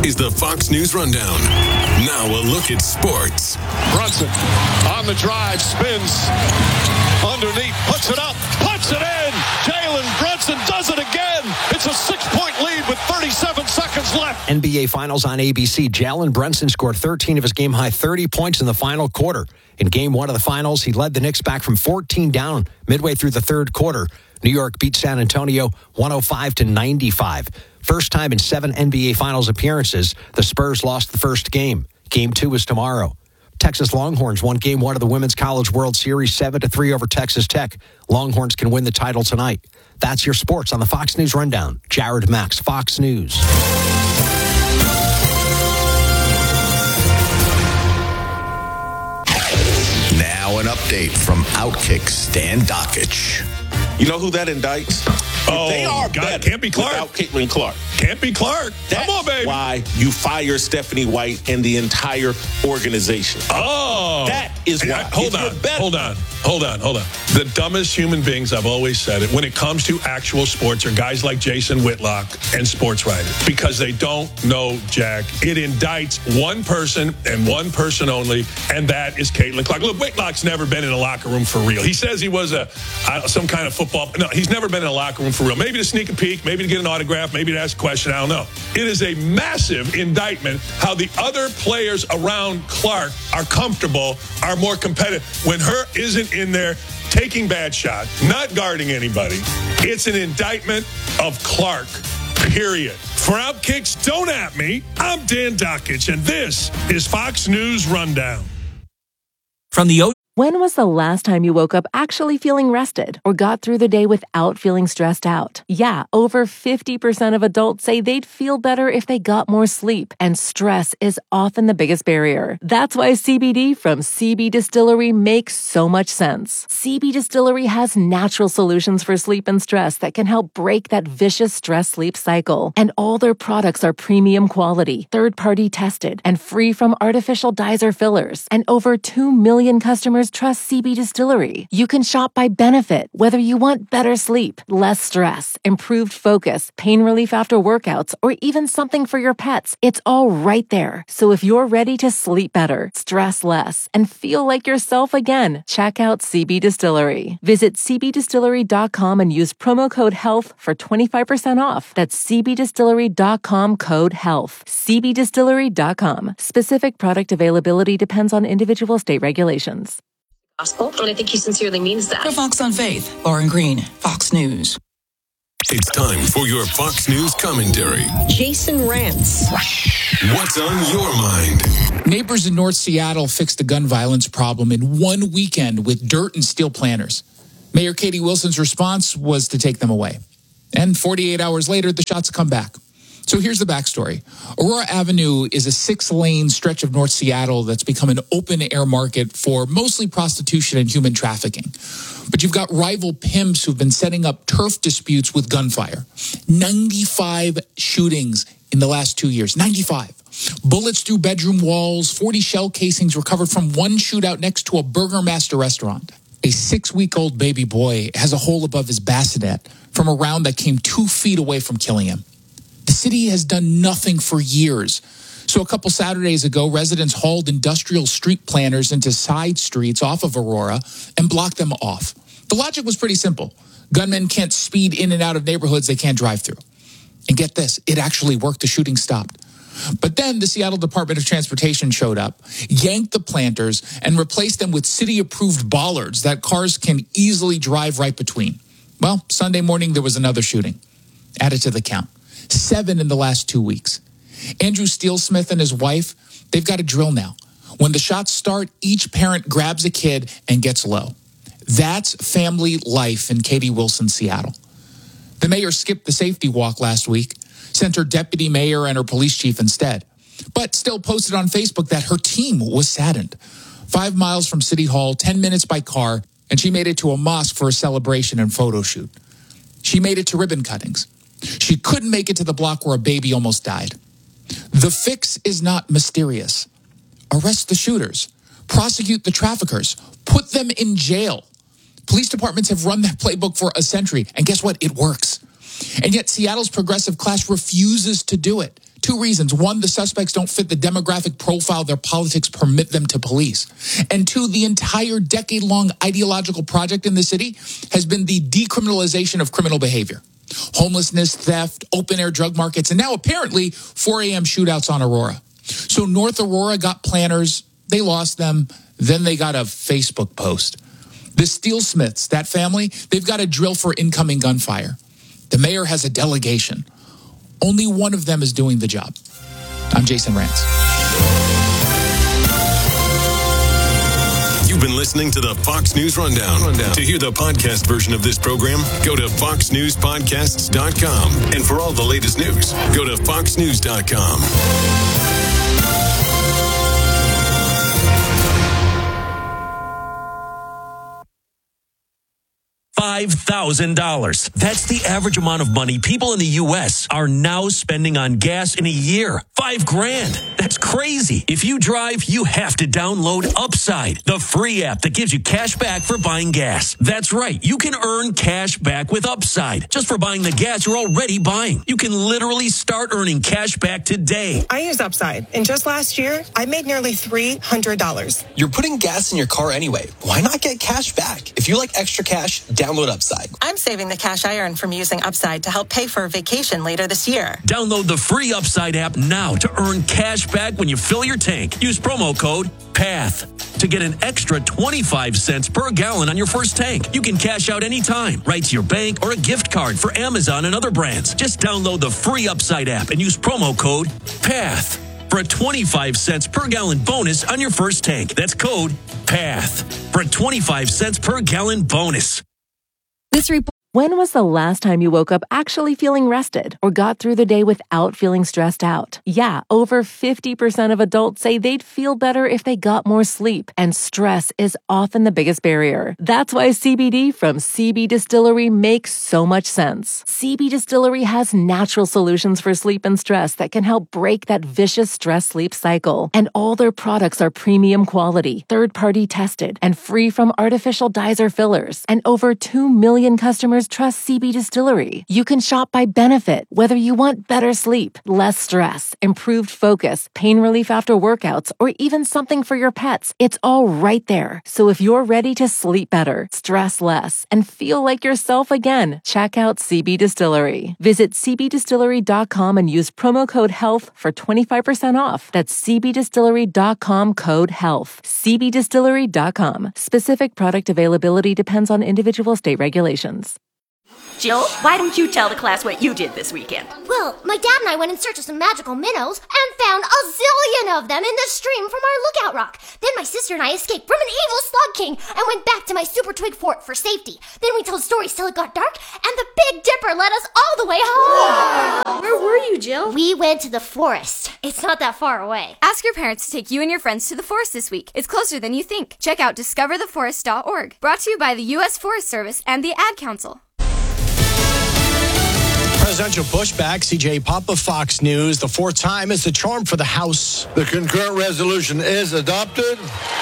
is the Fox News Rundown. Now a look at sports. Brunson on the drive, spins underneath, puts it up, puts it in. Jalen Brunson does it again. It's a 6-point lead with 37 seconds left. NBA Finals on ABC. Jalen Brunson scored 13 of his game-high 30 points in the final quarter. In Game 1 of the Finals, he led the Knicks back from 14 down midway through the third quarter. New York beat San Antonio 105-95. First time in 7 NBA Finals appearances, the Spurs lost the first game. Game 2 is tomorrow. Texas Longhorns won Game 1 of the Women's College World Series 7-3 over Texas Tech. Longhorns can win the title tonight. That's your sports on the Fox News Rundown. Jared Max, Fox News. Now an update from Outkick Stan Dockich. You know who that indicts? They are God, can't be Clark. Without Caitlin Clark. Can't be Clark. That's Come on, baby. why you fire Stephanie White and the entire organization. Oh. That is why. Hold on. The dumbest human beings, I've always said it, when it comes to actual sports are guys like Jason Whitlock and sports writers, because they don't know Jack. It indicts one person and one person only, and that is Caitlin Clark. Look, Whitlock's never been in a locker room for real. He says he was some kind of football. No, he's never been in a locker room for real. Maybe to sneak a peek, maybe to get an autograph, maybe to ask a question. I don't know. It is a massive indictment how the other players around Clark are comfortable, are more competitive. When her isn't in there taking bad shots, not guarding anybody, it's an indictment of Clark, period. For Outkicks, don't at me. I'm Dan Dockich, and this is Fox News Rundown. From the When was the last time you woke up actually feeling rested or got through the day without feeling stressed out? Yeah, over 50% of adults say they'd feel better if they got more sleep, and stress is often the biggest barrier. That's why CBD from CB Distillery makes so much sense. CB Distillery has natural solutions for sleep and stress that can help break that vicious stress-sleep cycle. And all their products are premium quality, third-party tested, and free from artificial dyes or fillers. And over 2 million customers trust CB Distillery. You can shop by benefit, whether you want better sleep, less stress, improved focus, pain relief after workouts, or even something for your pets. It's all right there. So if you're ready to sleep better, stress less, and feel like yourself again, check out CB Distillery. Visit cbdistillery.com and use promo code HEALTH for 25% off. That's cbdistillery.com code HEALTH. cbdistillery.com. Specific product availability depends on individual state regulations. Gospel, and I think he sincerely means that. For Fox on Faith, Lauren Green, Fox News. It's time for your Fox News commentary. Jason Rants. What's on your mind? Neighbors in North Seattle fixed the gun violence problem in one weekend with dirt and steel planters. Mayor Katie Wilson's response was to take them away. And 48 hours later, the shots come back. So here's the backstory. Aurora Avenue is a 6-lane stretch of North Seattle that's become an open-air market for mostly prostitution and human trafficking. But you've got rival pimps who've been setting up turf disputes with gunfire. 95 shootings in the last 2 years. 95. Bullets through bedroom walls, 40 shell casings recovered from one shootout next to a Burger Master restaurant. A 6-week-old baby boy has a hole above his bassinet from a round that came 2 feet away from killing him. The city has done nothing for years. So a couple Saturdays ago, residents hauled industrial street planters into side streets off of Aurora and blocked them off. The logic was pretty simple. Gunmen can't speed in and out of neighborhoods they can't drive through. And get this, it actually worked. The shooting stopped. But then the Seattle Department of Transportation showed up, yanked the planters, and replaced them with city-approved bollards that cars can easily drive right between. Well, Sunday morning, there was another shooting. Added to the count. 7 in the last 2 weeks. Andrew Steelsmith and his wife, they've got a drill now. When the shots start, each parent grabs a kid and gets low. That's family life in Katie Wilson, Seattle. The mayor skipped the safety walk last week, sent her deputy mayor and her police chief instead, but still posted on Facebook that her team was saddened. 5 miles from City Hall, 10 minutes by car, and she made it to a mosque for a celebration and photo shoot. She made it to ribbon cuttings. She couldn't make it to the block where a baby almost died. The fix is not mysterious. Arrest the shooters. Prosecute the traffickers. Put them in jail. Police departments have run that playbook for a century, and guess what? It works. And yet Seattle's progressive class refuses to do it. 2 reasons. 1, the suspects don't fit the demographic profile their politics permit them to police. And 2, the entire decade-long ideological project in the city has been the decriminalization of criminal behavior. Homelessness, theft, open-air drug markets, and now apparently 4 a.m. shootouts on Aurora. So North Aurora got planners, they lost them, then they got a Facebook post. The Steelsmiths, that family, they've got a drill for incoming gunfire. The mayor has a delegation. Only one of them is doing the job. I'm Jason Rantz. You've been listening to the Fox News Rundown. To hear the podcast version of this program, go to foxnewspodcasts.com. And for all the latest news, go to foxnews.com. $5,000. That's the average amount of money people in the U.S. are now spending on gas in a year. $5,000. That's crazy. If you drive, you have to download Upside, the free app that gives you cash back for buying gas. That's right. You can earn cash back with Upside just for buying the gas you're already buying. You can literally start earning cash back today. I use Upside, and just last year, I made nearly $300. You're putting gas in your car anyway. Why not get cash back? If you like extra cash, download Upside. I'm saving the cash I earn from using Upside to help pay for a vacation later this year. Download the free Upside app now to earn cash back when you fill your tank. Use promo code PATH to get an extra 25 cents per gallon on your first tank. You can cash out anytime, right to your bank or a gift card for Amazon and other brands. Just download the free Upside app and use promo code PATH for a 25 cents per gallon bonus on your first tank. That's code PATH for a 25 cents per gallon bonus. When was the last time you woke up actually feeling rested or got through the day without feeling stressed out? Yeah, over 50% of adults say they'd feel better if they got more sleep, and stress is often the biggest barrier. That's why CBD from CB Distillery makes so much sense. CB Distillery has natural solutions for sleep and stress that can help break that vicious stress-sleep cycle. And all their products are premium quality, third-party tested, and free from artificial dyes or fillers. And over 2 million customers trust CB Distillery. You can shop by benefit, whether you want better sleep, less stress, improved focus, pain relief after workouts, or even something for your pets. It's all right there. So if you're ready to sleep better, stress less, and feel like yourself again, check out CB Distillery. Visit cbdistillery.com and use promo code HEALTH for 25% off. That's cbdistillery.com code HEALTH. cbdistillery.com. Specific product availability depends on individual state regulations. Jill, why don't you tell the class what you did this weekend? Well, my dad and I went in search of some magical minnows and found a zillion of them in the stream from our lookout rock. Then my sister and I escaped from an evil slug king and went back to my super twig fort for safety. Then we told stories till it got dark, and the Big Dipper led us all the way home. Wow. Where were you, Jill? We went to the forest. It's not that far away. Ask your parents to take you and your friends to the forest this week. It's closer than you think. Check out discovertheforest.org. Brought to you by the U.S. Forest Service and the Ad Council. Presidential pushback. CJ Pop of Fox News. The fourth time is the charm for the House. The concurrent resolution is adopted.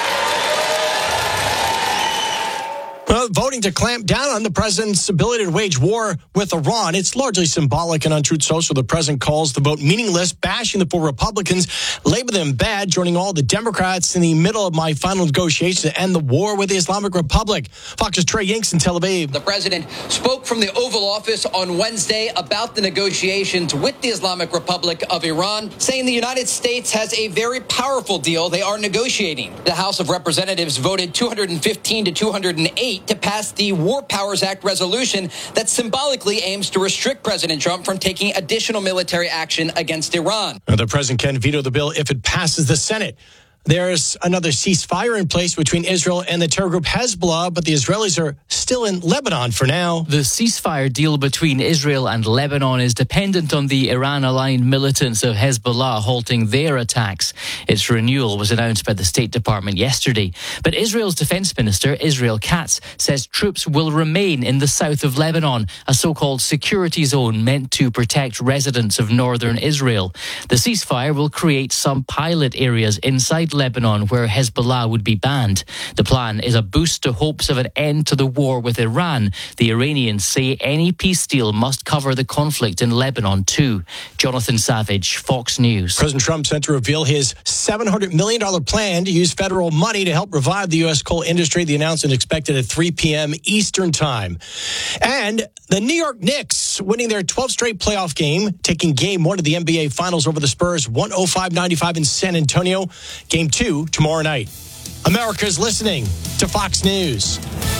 Well, voting to clamp down on the president's ability to wage war with Iran. It's largely symbolic, and on Truth Social, the president calls the vote meaningless, bashing the four Republicans, label them bad, joining all the Democrats in the middle of my final negotiations to end the war with the Islamic Republic. Fox's Trey Yanks in Tel Aviv. The president spoke from the Oval Office on Wednesday about the negotiations with the Islamic Republic of Iran, saying the United States has a very powerful deal they are negotiating. The House of Representatives voted 215 to 208 to pass the War Powers Act resolution that symbolically aims to restrict President Trump from taking additional military action against Iran. The president can veto the bill if it passes the Senate. There's another ceasefire in place between Israel and the terror group Hezbollah, but the Israelis are still in Lebanon for now. The ceasefire deal between Israel and Lebanon is dependent on the Iran-aligned militants of Hezbollah halting their attacks. Its renewal was announced by the State Department yesterday. But Israel's Defense Minister, Israel Katz, says troops will remain in the south of Lebanon, a so-called security zone meant to protect residents of northern Israel. The ceasefire will create some pilot areas inside Lebanon, where Hezbollah would be banned. The plan is a boost to hopes of an end to the war with Iran. The Iranians say any peace deal must cover the conflict in Lebanon too. Jonathan Savage, Fox News. President Trump set to reveal his $700 million plan to use federal money to help revive the U.S. coal industry. The announcement expected at 3 p.m. Eastern Time. And the New York Knicks winning their 12th straight playoff game, taking Game 1 of the NBA Finals over the Spurs, 105-95 in San Antonio. Game 2 tomorrow night. America's listening to Fox News.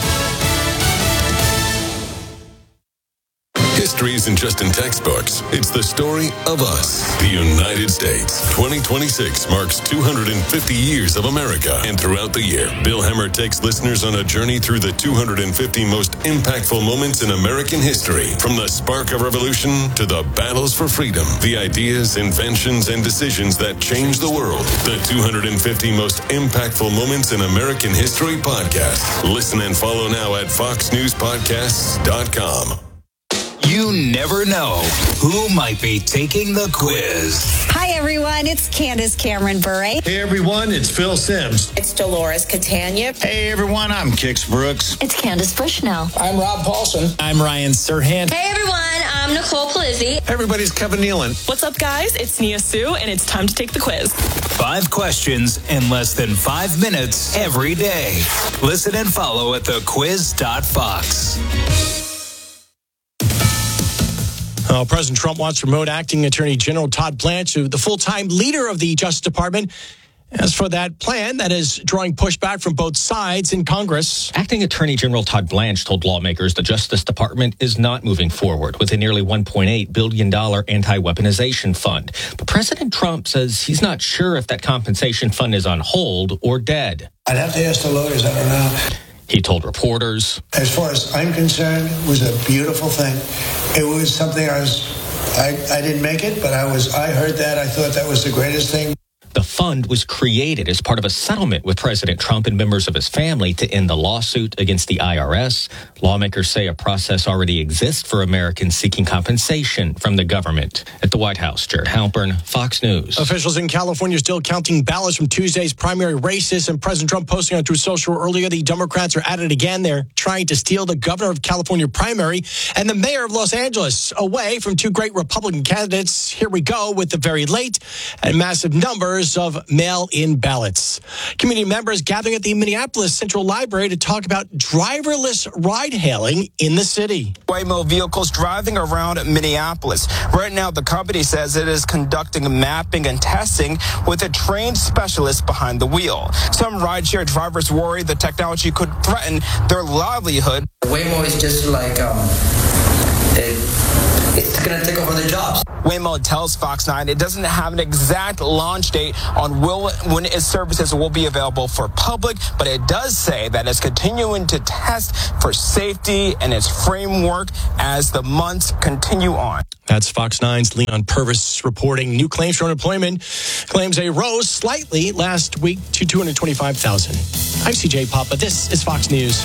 History isn't just in textbooks. It's the story of us, the United States. 2026 marks 250 years of America. And throughout the year, Bill Hemmer takes listeners on a journey through the 250 most impactful moments in American history. From the spark of revolution to the battles for freedom, the ideas, inventions, and decisions that changed the world. The 250 most impactful moments in American history podcast. Listen and follow now at foxnewspodcasts.com. You never know who might be taking the quiz. Hi, everyone. It's Candace Cameron Bure. Hey, everyone. It's Phil Sims. It's Dolores Catania. Hey, everyone. I'm Kix Brooks. It's Candace Bushnell. I'm Rob Paulson. I'm Ryan Serhant. Hey, everyone. I'm Nicole Palizzi. Hey, everybody's Kevin Nealon. What's up, guys? It's Nia Sue, and it's time to take the quiz. 5 questions in less than 5 minutes every day. Listen and follow at thequiz.fox. President Trump wants to promote Acting Attorney General Todd Blanche to the full-time leader of the Justice Department. As for that plan, that is drawing pushback from both sides in Congress. Acting Attorney General Todd Blanche told lawmakers the Justice Department is not moving forward with a nearly $1.8 billion anti-weaponization fund. But President Trump says he's not sure if that compensation fund is on hold or dead. I'd have to ask the lawyers. I don't know. He told reporters, as far as I'm concerned, it was a beautiful thing. It was something I didn't make it, but I heard that. I thought that was the greatest thing. The fund was created as part of a settlement with President Trump and members of his family to end the lawsuit against the IRS. Lawmakers say a process already exists for Americans seeking compensation from the government. At the White House, Jared Halpern, Fox News. Officials in California are still counting ballots from Tuesday's primary races, and President Trump posting on Truth Social earlier, the Democrats are at it again. They're trying to steal the governor of California primary and the mayor of Los Angeles away from 2 great Republican candidates. Here we go with the very late and massive numbers of mail-in ballots. Community members gathering at the Minneapolis Central Library to talk about driverless ride-hailing in the city. Waymo vehicles driving around Minneapolis. Right now, the company says it is conducting mapping and testing with a trained specialist behind the wheel. Some rideshare drivers worry the technology could threaten their livelihood. Waymo is just like it's going to take over the jobs. Waymo tells Fox 9 it doesn't have an exact launch date on when its services will be available for public, but it does say that it's continuing to test for safety and its framework as the months continue on. That's Fox 9's Leon Purvis reporting. New claims for unemployment. Claims they rose slightly last week to 225,000. I'm CJ Papa. This is Fox News.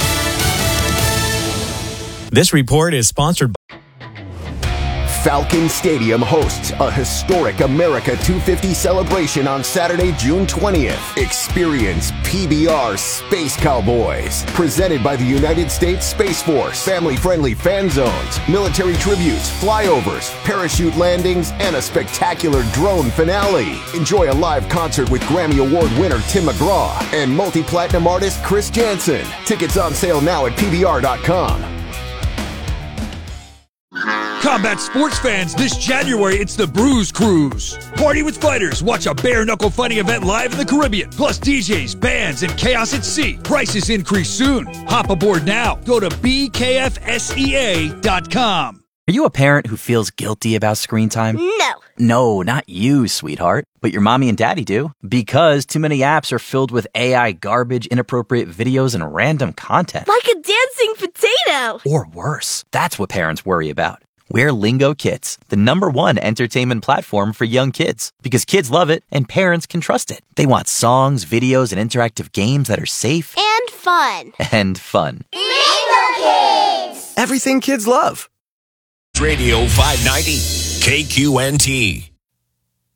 This report is sponsored by Falcon Stadium hosts a historic America 250 celebration on Saturday, June 20th. Experience PBR Space Cowboys, presented by the United States Space Force. Family-friendly fan zones, military tributes, flyovers, parachute landings, and a spectacular drone finale. Enjoy a live concert with Grammy Award winner Tim McGraw and multi-platinum artist Chris Jansen. Tickets on sale now at PBR.com. Combat sports fans, this January it's the Bruise Cruise. Party with fighters, watch a bare-knuckle fighting event live in the Caribbean, plus DJs, bands, and chaos at sea. Prices increase soon. Hop aboard now. Go to bkfsea.com. Are you a parent who feels guilty about screen time? No. No, not you, sweetheart. But your mommy and daddy do. Because too many apps are filled with AI garbage, inappropriate videos, and random content. Like a dancing potato. Or worse. That's what parents worry about. We're Lingo Kids, the #1 entertainment platform for young kids. Because kids love it and parents can trust it. They want songs, videos, and interactive games that are safe. And fun. And fun. Lingo Kids! Everything kids love. Radio 590, KQNT.